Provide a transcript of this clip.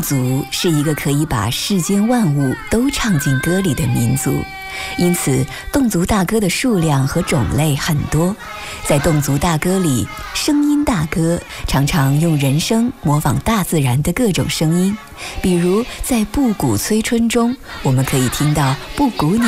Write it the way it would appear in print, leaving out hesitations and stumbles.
族是一个可以把世间万物都唱进歌里的民族，因此侗族大歌的数量和种类很多。在侗族大歌里，声音大歌常常用人声模仿大自然的各种声音，比如在布谷催春中，我们可以听到布谷鸟